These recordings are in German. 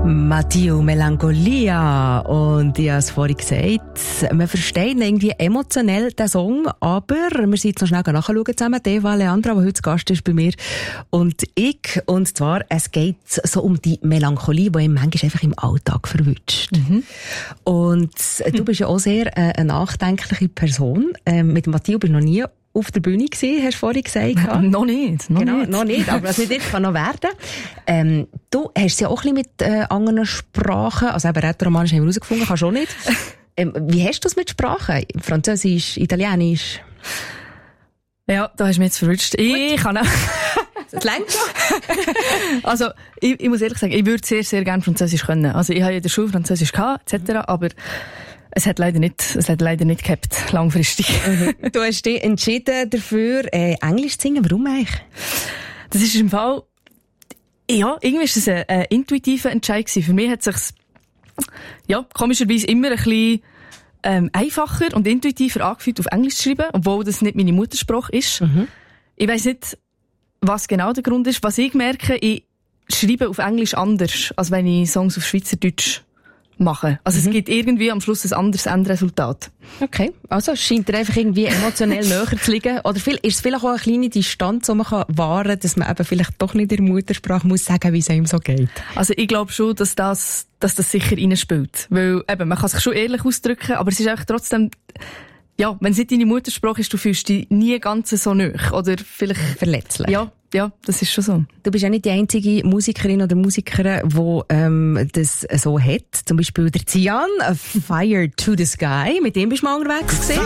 Matteo Melancholia. Und ich habe es vorhin gesagt, wir verstehen irgendwie emotionell den Song, aber wir sind jetzt noch schnell nachschauen zusammen. Eva Leandra, die heute zu Gast ist bei mir, und ich. Und zwar, es geht so um die Melancholie, die ihn manchmal einfach im Alltag verwünscht. Mhm. Und du bist ja auch sehr eine nachdenkliche Person. Mit Matteo bist du noch nie auf der Bühne gewesen, hast du vorhin gesagt. Noch nicht. Noch nicht, aber das nicht jetzt kann noch werden. Du hast es ja auch ein bisschen mit anderen Sprachen, also eben Rätoromanisch haben wir herausgefunden, kannst du auch nicht. Wie hast du es mit Sprachen? Französisch, Italienisch? Ja, da hast du mich jetzt verwünscht. Ich kann auch. Das reicht schon. Also, ich muss ehrlich sagen, ich würde sehr, sehr gerne Französisch können. Also, ich habe in der Schule Französisch gehabt, etc., aber es hat leider nicht gehabt, langfristig. Du hast dich entschieden dafür, Englisch zu singen. Warum eigentlich? Das ist im Fall, ja, irgendwie ist das ein intuitiver Entscheid gewesen. Für mich hat es sich, ja, komischerweise immer ein bisschen einfacher und intuitiver angefühlt, auf Englisch zu schreiben, obwohl das nicht meine Muttersprache ist. Mhm. Ich weiss nicht, was genau der Grund ist. Was ich merke, ich schreibe auf Englisch anders, als wenn ich Songs auf Schweizerdeutsch mache. Also es gibt irgendwie am Schluss ein anderes Endresultat. Okay, also es scheint dir einfach irgendwie emotionell näher zu liegen. Oder ist es vielleicht auch eine kleine Distanz, die man wahren kann, dass man eben vielleicht doch nicht in der Muttersprache muss sagen, wie es einem so geht? Also ich glaube schon, dass das sicher reinspielt. Weil eben, man kann sich schon ehrlich ausdrücken, aber es ist einfach trotzdem, ja, wenn es nicht deine Muttersprache ist, du fühlst dich nie ganz so nahe. Oder vielleicht verletzlich. Ja, das ist schon so. Du bist ja nicht die einzige Musikerin oder Musikerin, die das so hat. Zum Beispiel der Zian, Fire to the Sky. Mit dem bist du mal unterwegs gewesen.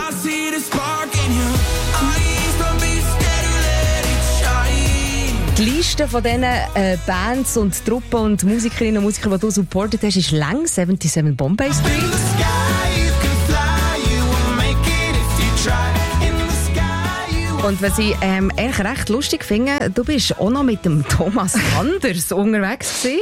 Die Liste von diesen Bands und Truppen und Musikerinnen und Musiker, die du supportet hast, ist lang. 77 Bombay Street. Und was ich eigentlich recht lustig finde, du bist auch noch mit dem Thomas Anders unterwegs gewesen.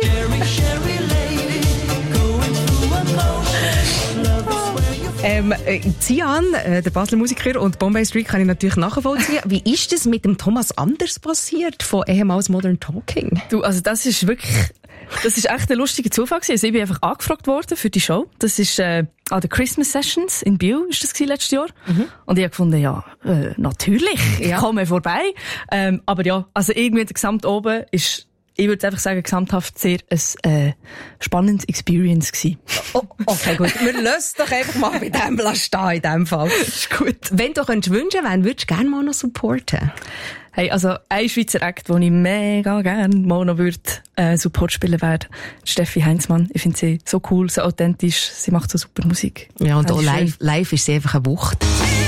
Zian, der Basler Musiker, und Bombay Street kann ich natürlich nachvollziehen. Wie ist das mit dem Thomas Anders passiert, von ehemals Modern Talking? Du, also das ist echt ein lustiger Zufall gewesen. Also ich bin einfach angefragt worden für die Show. Das ist an den Christmas Sessions in Biel, ist das letztes Jahr. Mhm. Und ich habe gefunden, ja, natürlich, ich komme vorbei. Aber ja, also irgendwie der Gesamt oben ist, ich würde einfach sagen, gesamthaft sehr ein spannendes Experience gewesen. Oh, okay, gut. Wir lassen doch einfach mal bei dem stehen, in dem Fall. Ist gut. Wenn du wünschen könntest, wen würdest du gerne mal noch supporten? Hey, also ein Schweizer Act, den ich mega gerne mal noch Support spielen würde, Steffi Heinzmann. Ich finde sie so cool, so authentisch, sie macht so super Musik. Ja, und auch live ist sie einfach eine Wucht.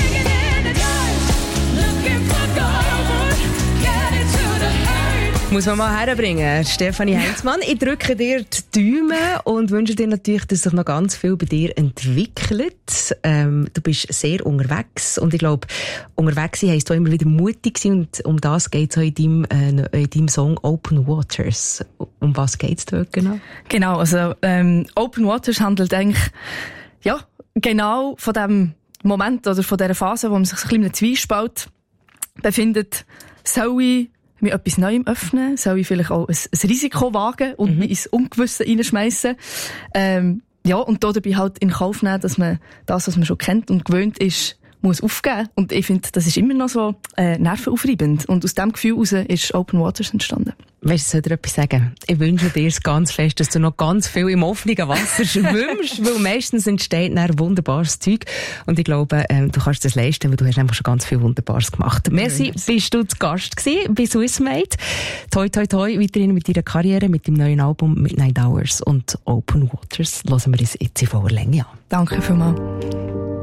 Muss man mal herbringen. Stefanie Heinzmann, ich drücke dir die Daumen und wünsche dir natürlich, dass sich noch ganz viel bei dir entwickelt. Du bist sehr unterwegs und ich glaube, unterwegs sein heisst auch immer wieder mutig sein, und um das geht es auch in deinem Song Open Waters. Um was geht es dort genau? Genau, also Open Waters handelt eigentlich ja genau von dem Moment oder von dieser Phase, wo man sich so ein bisschen in einem Zwiespalt befindet. Soll ich mich etwas Neuem öffnen? Soll ich vielleicht auch ein Risiko wagen und mich ins Ungewisse reinschmeissen? Ja, und dabei halt in Kauf nehmen, dass man das, was man schon kennt und gewöhnt ist, muss aufgeben. Und ich finde, das ist immer noch so nervenaufreibend. Und aus diesem Gefühl heraus ist Open Waters entstanden. Weißt du, soll dir etwas sagen? Ich wünsche dir es ganz fest, dass du noch ganz viel im offenen Wasser schwimmst, weil meistens entsteht dann wunderbares Zeug. Und ich glaube, du kannst das leisten, weil du hast einfach schon ganz viel Wunderbares gemacht. Merci, bist du zu Gast gewesen bei Swissmade. Toi, toi, toi, weiterhin mit deiner Karriere, mit dem neuen Album Midnight Hours und Open Waters. Hören wir uns jetzt in voller Länge an. Danke vielmals.